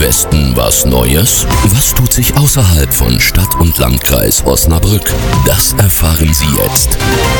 Westen was Neues? Was tut sich außerhalb von Stadt und Landkreis Osnabrück? Das erfahren Sie jetzt.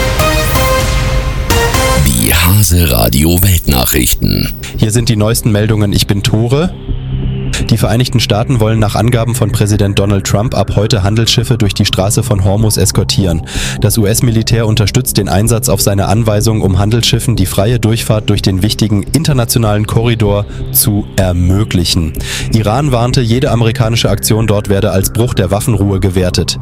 Die Hase Radio Weltnachrichten. Hier sind die neuesten Meldungen. Ich bin Tore. Die Vereinigten Staaten wollen nach Angaben von Präsident Donald Trump ab heute Handelsschiffe durch die Straße von Hormuz eskortieren. Das US-Militär unterstützt den Einsatz auf seine Anweisung, um Handelsschiffen die freie Durchfahrt durch den wichtigen internationalen Korridor zu ermöglichen. Iran warnte, jede amerikanische Aktion dort werde als Bruch der Waffenruhe gewertet.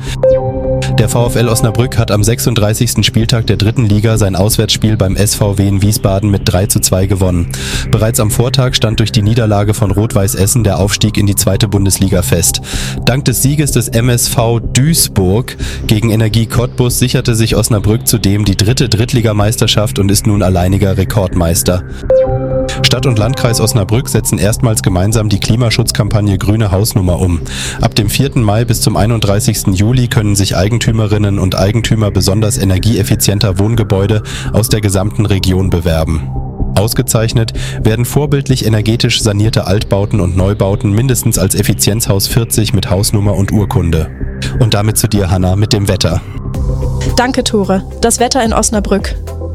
Der VfL Osnabrück hat am 36. Spieltag der 3. Liga sein Auswärtsspiel beim SVW in Wiesbaden mit 3:2 gewonnen. Bereits am Vortag stand durch die Niederlage von Rot-Weiß Essen der Aufstieg in die 2. Bundesliga fest. Dank des Sieges des MSV Duisburg gegen Energie Cottbus sicherte sich Osnabrück zudem die 3. Drittligameisterschaft und ist nun alleiniger Rekordmeister. Stadt und Landkreis Osnabrück setzen erstmals gemeinsam die Klimaschutzkampagne Grüne Hausnummer um. Ab dem 4. Mai bis zum 31. Juli können sich Eigentümerinnen und Eigentümer besonders energieeffizienter Wohngebäude aus der gesamten Region bewerben. Ausgezeichnet werden vorbildlich energetisch sanierte Altbauten und Neubauten mindestens als Effizienzhaus 40 mit Hausnummer und Urkunde. Und damit zu dir, Hanna, mit dem Wetter. Danke, Tore. Das Wetter in Osnabrück.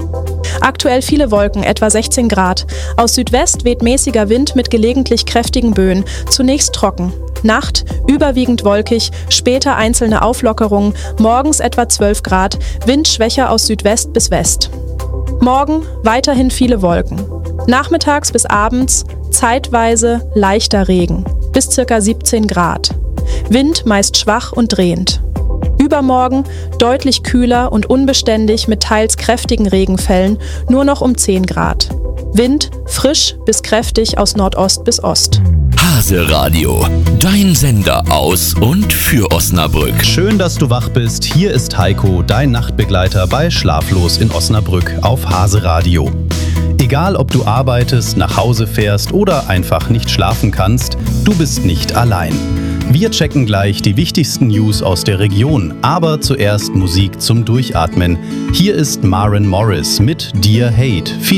Aktuell viele Wolken, etwa 16 Grad. Aus Südwest weht mäßiger Wind mit gelegentlich kräftigen Böen. Zunächst trocken. Nacht überwiegend wolkig, später einzelne Auflockerungen, morgens etwa 12 Grad, Wind schwächer aus Südwest bis West. Morgen weiterhin viele Wolken. Nachmittags bis abends zeitweise leichter Regen, bis ca. 17 Grad. Wind meist schwach und drehend. Übermorgen deutlich kühler und unbeständig mit teils kräftigen Regenfällen, nur noch um 10 Grad. Wind frisch bis kräftig aus Nordost bis Ost. Hase Radio, dein Sender aus und für Osnabrück. Schön, dass du wach bist. Hier ist Heiko, dein Nachtbegleiter bei Schlaflos in Osnabrück auf Hase Radio. Egal, ob du arbeitest, nach Hause fährst oder einfach nicht schlafen kannst, du bist nicht allein. Wir checken gleich die wichtigsten News aus der Region, aber zuerst Musik zum Durchatmen. Hier ist Maren Morris mit Dear Hate.